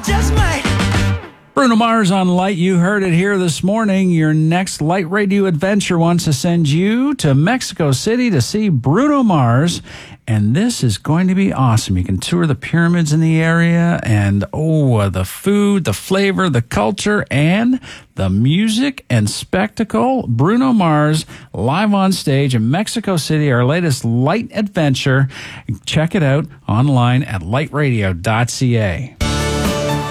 just might. Bruno Mars on Light. You heard it here this morning. Your next Light Radio adventure wants to send you to Mexico City to see Bruno Mars. And this is going to be awesome. You can tour the pyramids in the area and, the food, the flavor, the culture, and the music and spectacle. Bruno Mars live on stage in Mexico City, our latest Light adventure. Check it out online at lightradio.ca.